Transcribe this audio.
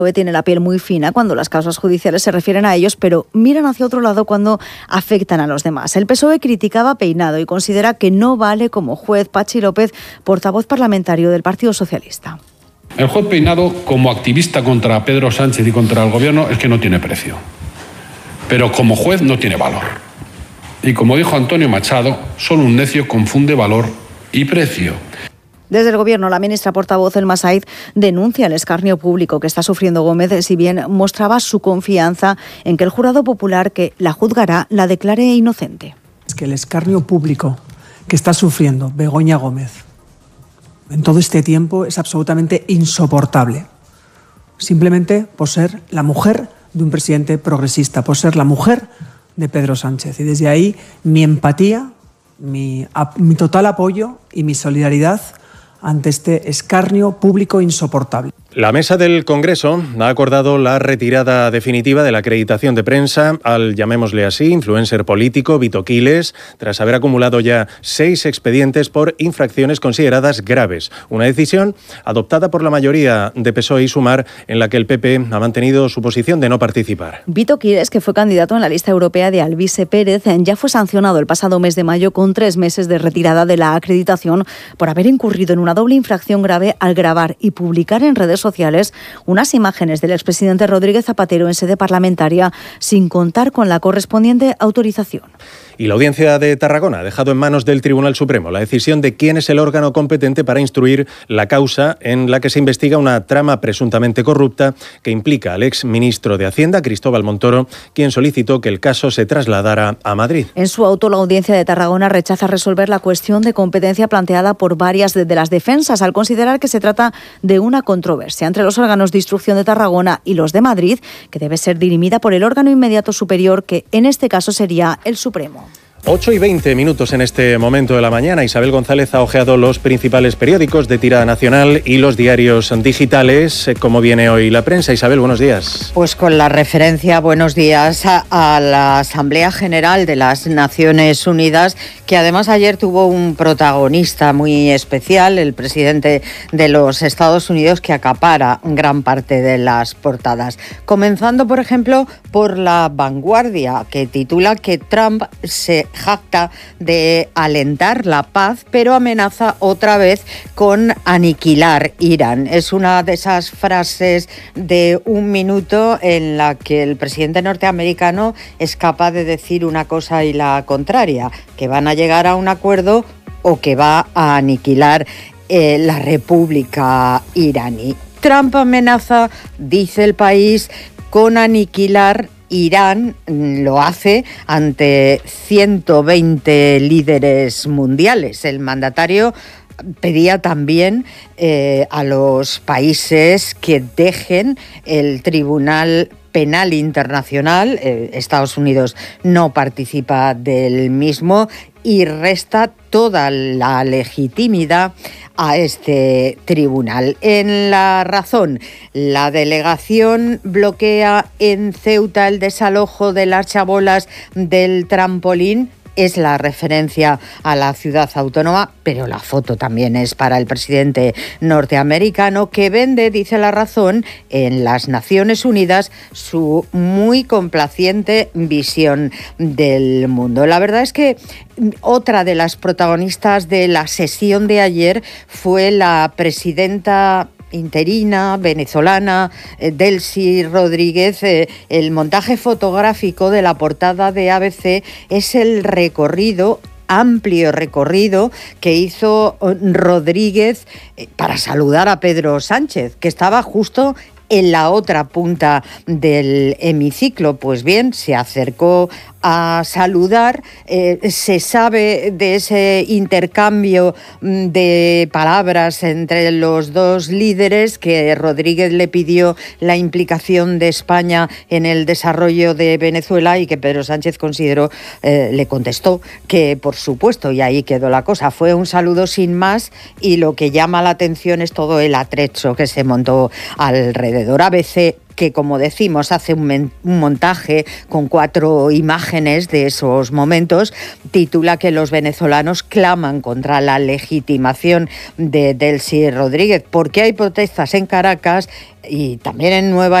Tiene la piel muy fina cuando las causas judiciales se refieren a ellos, pero miran hacia otro lado cuando afectan a los demás. El PSOE criticaba a Peinado y considera que no vale como juez. Pachi López, portavoz parlamentario del Partido Socialista. El juez Peinado, como activista contra Pedro Sánchez y contra el gobierno, es que no tiene precio. Pero como juez no tiene valor. Y como dijo Antonio Machado, solo un necio confunde valor y precio. Desde el Gobierno, la ministra portavoz Elma Said denuncia el escarnio público que está sufriendo Gómez, si bien mostraba su confianza en que el jurado popular que la juzgará la declare inocente. Es que el escarnio público que está sufriendo Begoña Gómez en todo este tiempo es absolutamente insoportable. Simplemente por ser la mujer de un presidente progresista, por ser la mujer de Pedro Sánchez. Y desde ahí mi empatía, mi total apoyo y mi solidaridad ante este escarnio público insoportable. La mesa del Congreso ha acordado la retirada definitiva de la acreditación de prensa al, llamémosle así, influencer político Vito Quiles, tras haber acumulado ya 6 expedientes por infracciones consideradas graves. Una decisión adoptada por la mayoría de PSOE y Sumar, en la que el PP ha mantenido su posición de no participar. Vito Quiles, que fue candidato en la lista europea de Alvise Pérez, ya fue sancionado el pasado mes de mayo con 3 meses de retirada de la acreditación por haber incurrido en una doble infracción grave al grabar y publicar en redes sociales unas imágenes del expresidente Rodríguez Zapatero en sede parlamentaria sin contar con la correspondiente autorización. Y la Audiencia de Tarragona ha dejado en manos del Tribunal Supremo la decisión de quién es el órgano competente para instruir la causa en la que se investiga una trama presuntamente corrupta que implica al exministro de Hacienda, Cristóbal Montoro, quien solicitó que el caso se trasladara a Madrid. En su auto, la Audiencia de Tarragona rechaza resolver la cuestión de competencia planteada por varias de las defensas, al considerar que se trata de una controversia entre los órganos de instrucción de Tarragona y los de Madrid, que debe ser dirimida por el órgano inmediato superior, que en este caso sería el Supremo. 8:20 en este momento de la mañana. Isabel González ha hojeado los principales periódicos de tirada nacional y los diarios digitales. ¿Cómo viene hoy la prensa? Isabel, buenos días. Pues con la referencia, buenos días, a la Asamblea General de las Naciones Unidas, que además ayer tuvo un protagonista muy especial, el presidente de los Estados Unidos, que acapara gran parte de las portadas. Comenzando, por ejemplo, por La Vanguardia, que titula que Trump se jacta de alentar la paz, pero amenaza otra vez con aniquilar Irán. Es una de esas frases de un minuto en la que el presidente norteamericano es capaz de decir una cosa y la contraria, que van a llegar a un acuerdo o que va a aniquilar la República iraní. Trump amenaza, dice El País, con aniquilar Irán. Lo hace ante 120 líderes mundiales. El mandatario pedía también a los países que dejen el Tribunal Penal Internacional. Estados Unidos no participa del mismo y resta toda la legitimidad a este tribunal. En La Razón, la delegación bloquea en Ceuta el desalojo de las chabolas del trampolín. Es la referencia a la ciudad autónoma, pero la foto también es para el presidente norteamericano, que vende, dice La Razón, en las Naciones Unidas su muy complaciente visión del mundo. La verdad es que otra de las protagonistas de la sesión de ayer fue la presidenta interina venezolana Delcy Rodríguez. El montaje fotográfico de la portada de ABC es el amplio recorrido que hizo Rodríguez para saludar a Pedro Sánchez, que estaba justo en la otra punta del hemiciclo. Pues bien, se acercó a saludar. Se sabe de ese intercambio de palabras entre los dos líderes, que Rodríguez le pidió la implicación de España en el desarrollo de Venezuela y que Pedro Sánchez le contestó que por supuesto, y ahí quedó la cosa. Fue un saludo sin más y lo que llama la atención es todo el atrecho que se montó alrededor. ABC que, como decimos, hace un montaje con 4 imágenes de esos momentos, titula que los venezolanos claman contra la legitimación de Delcy Rodríguez, porque hay protestas en Caracas y también en Nueva